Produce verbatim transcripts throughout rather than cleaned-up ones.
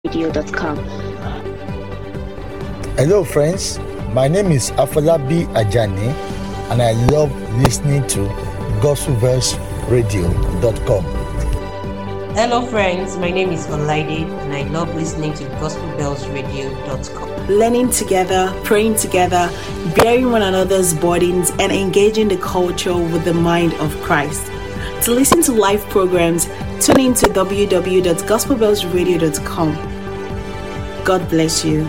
radio dot com. Hello, friends. My name is Afolabi Ajani, and I love listening to gospel verse radio dot com. Hello, friends. My name is Olaide, and I love listening to gospel bells radio dot com. Learning together, praying together, bearing one another's burdens, and engaging the culture with the mind of Christ. To listen to live programs, tune in to w w w dot gospel bells radio dot com. God bless you.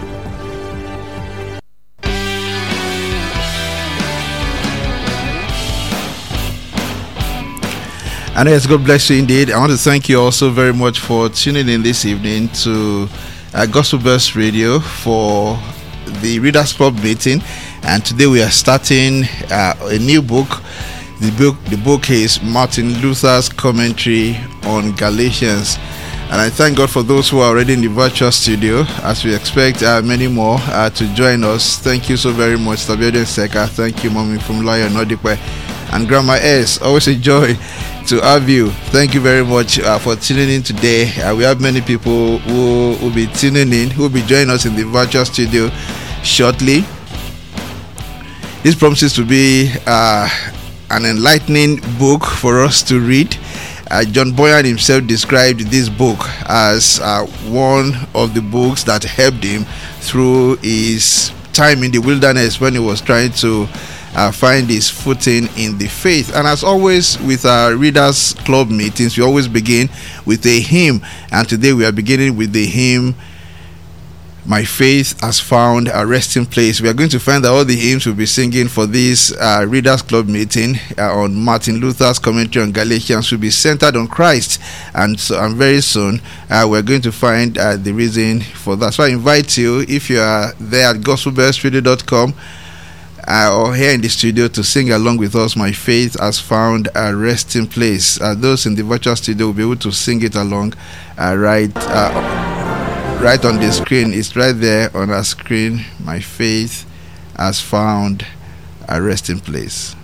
And yes, God bless you indeed. I want to thank you also very much for tuning in this evening to uh, Gospel Bells Radio for the Readers Club meeting. And today we are starting uh, a new book. The book, the book is Martin Luther's Commentary on Galatians. And I thank God for those who are already in the virtual studio, as we expect uh, many more uh, to join us. Thank you so very much, Tabiode Seka. Thank you, Mommy from Lawyer Nodikwe. And Grandma S, always a joy to have you. Thank you very much uh, for tuning in today. Uh, we have many people who will be tuning in, who will be joining us in the virtual studio shortly. This promises to be uh, an enlightening book for us to read. Uh, John Boyan himself described this book as uh, one of the books that helped him through his time in the wilderness when he was trying to Uh, find his footing in the faith. And as always with our Readers Club meetings, we always begin with a hymn, and today we are beginning with the hymn My Faith Has Found a Resting Place. We are going to find that all the hymns we'll be singing for this uh, Readers Club meeting uh, on Martin Luther's Commentary on Galatians will be centered on Christ, and so and very soon uh, we're going to find uh, the reason for that. So I invite you, if you are there at gospel bells radio dot com Uh, or here in the studio, to sing along with us, My Faith Has Found a Resting Place. Uh, those in the virtual studio will be able to sing it along uh, right uh, right on the screen. It's right there on our screen. My faith has found a resting place.